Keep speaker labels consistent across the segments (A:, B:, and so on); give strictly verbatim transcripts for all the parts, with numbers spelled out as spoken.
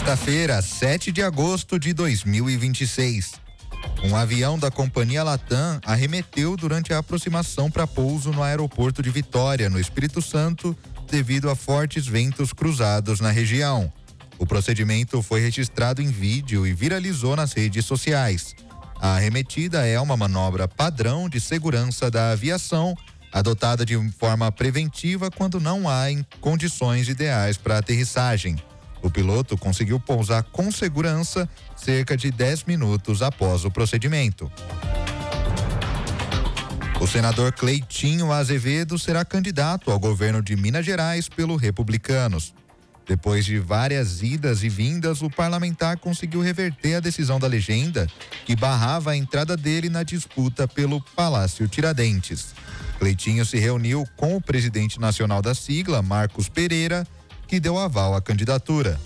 A: Sexta-feira, sete de agosto de dois mil e vinte e seis. Um avião da companhia Latam arremeteu durante a aproximação para pouso no aeroporto de Vitória, no Espírito Santo, devido a fortes ventos cruzados na região. O procedimento foi registrado em vídeo e viralizou nas redes sociais. A arremetida é uma manobra padrão de segurança da aviação, adotada de forma preventiva quando não há condições ideais para aterrissagem. O piloto conseguiu pousar com segurança cerca de dez minutos após o procedimento. O senador Cleitinho Azevedo será candidato ao governo de Minas Gerais pelo Republicanos. Depois de várias idas e vindas, o parlamentar conseguiu reverter a decisão da legenda que barrava a entrada dele na disputa pelo Palácio Tiradentes. Cleitinho se reuniu com o presidente nacional da sigla, Marcos Pereira, que deu aval à candidatura.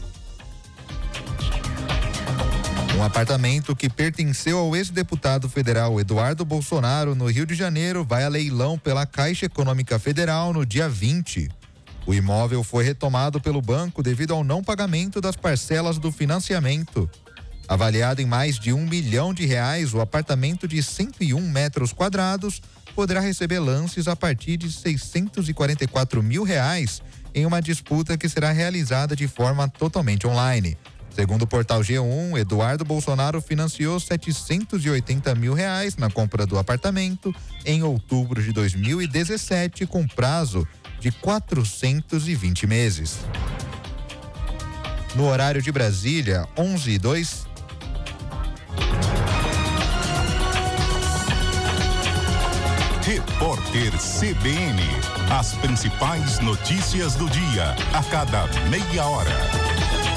A: Um apartamento que pertenceu ao ex-deputado federal Eduardo Bolsonaro, no Rio de Janeiro, vai a leilão pela Caixa Econômica Federal no dia vinte. O imóvel foi retomado pelo banco devido ao não pagamento das parcelas do financiamento. Avaliado em mais de um milhão de reais, o apartamento de cento e um metros quadrados poderá receber lances a partir de seiscentos e quarenta e quatro mil reais em uma disputa que será realizada de forma totalmente online. Segundo o portal G um, Eduardo Bolsonaro financiou setecentos e oitenta mil reais na compra do apartamento em outubro de dois mil e dezessete, com prazo de quatrocentos e vinte meses. No horário de Brasília, onze e dois.
B: Repórter C B N. As principais notícias do dia, a cada meia hora.